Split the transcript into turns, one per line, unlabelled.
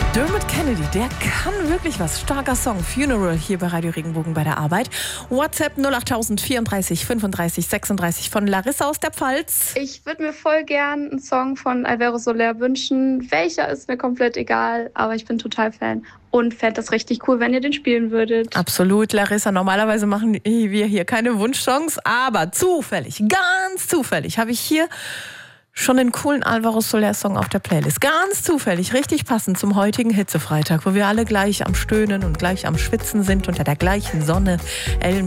Dermot Kennedy, der kann wirklich was. Starker Song. Funeral hier bei Radio Regenbogen bei der Arbeit. WhatsApp 08000 34 35 36 von Larissa aus der Pfalz.
Ich würde mir voll gern einen Song von Alvaro Soler wünschen. Welcher ist mir komplett egal, aber ich bin total Fan und fände das richtig cool, wenn ihr den spielen würdet.
Absolut, Larissa. Normalerweise machen wir hier keine Wunschsongs, aber zufällig, ganz zufällig, habe ich hier schon einen coolen Alvaro Soler-Song auf der Playlist. Ganz zufällig, richtig passend zum heutigen Hitzefreitag, wo wir alle gleich am Stöhnen und gleich am Schwitzen sind unter der gleichen Sonne.